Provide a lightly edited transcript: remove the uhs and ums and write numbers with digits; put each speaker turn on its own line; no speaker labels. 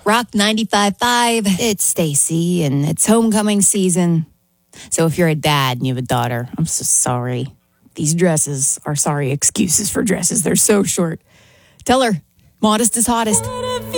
Rock 95.5.
It's Stacy, and it's homecoming season. So if you're a dad and you have a daughter, I'm so sorry. These dresses are sorry excuses for dresses. They're so short. Tell her, modest is hottest.